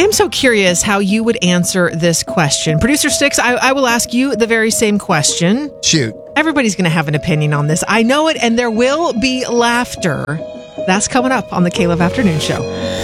am so curious how you would answer this question. Producer Sticks, I will ask you the very same question. Shoot. Everybody's going to have an opinion on this. I know it, and there will be laughter. That's coming up on the K-Love Afternoon Show.